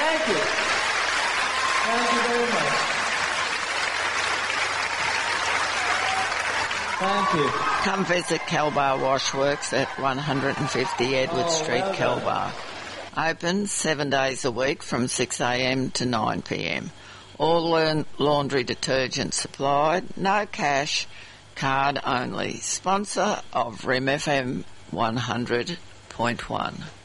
Thank you. Thank you very much. Thank you. Come visit Kelbar Washworks at 150 Edward Street, well Kelbar. Open 7 days a week from 6 a.m. to 9 p.m. All laundry detergent supplied, no cash, card only. Sponsor of REM FM 100.1.